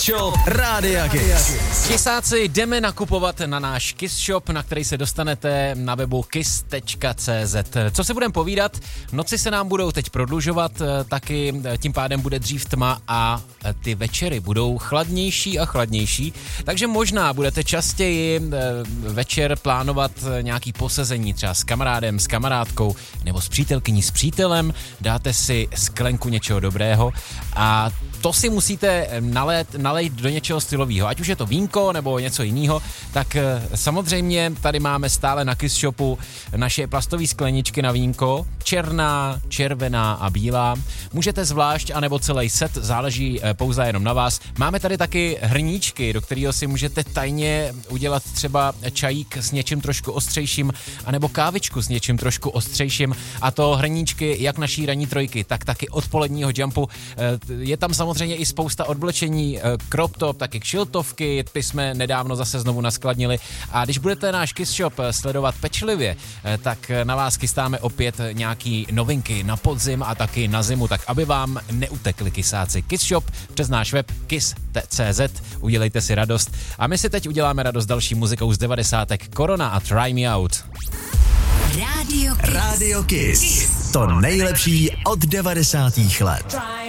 Shop Rádia Kiss. Kisáci, jdeme nakupovat na náš Kiss Shop, na který se dostanete na webu kiss.cz. Co se budeme povídat? Noci se nám budou teď prodlužovat, taky tím pádem bude dřív tma a ty večery budou chladnější a chladnější, takže možná budete častěji večer plánovat nějaký posezení třeba s kamarádem, s kamarádkou nebo s přítelkyní, s přítelem, dáte si sklenku něčeho dobrého a to si musíte nalejt do něčeho stylového, ať už je to vínko nebo něco jiného, tak samozřejmě tady máme stále na Kiss Shopu naše plastové skleničky na vínko, černá, červená a bílá. Můžete zvlášť, anebo celý set, záleží pouze jenom na vás. Máme tady taky hrníčky, do kterého si můžete tajně udělat třeba čajík s něčím trošku ostřejším, anebo kávičku s něčím trošku ostřejším, a to hrníčky jak naší ranní trojky, tak taky odpoledního jumpu. Je tam samozřejmě i spousta odblečení, crop top, taky kšiltovky, ty jsme nedávno zase znovu naskladnili, a když budete náš Kiss Shop sledovat pečlivě, tak na vás chystáme opět nějaký novinky na podzim a taky na zimu, tak aby vám neutekli kysáci. Kiss Shop přes náš web kiss.cz, udělejte si radost a my si teď uděláme radost další muzikou z 90. Corona a Try Me Out. Radio Kiss. To nejlepší od 90. let.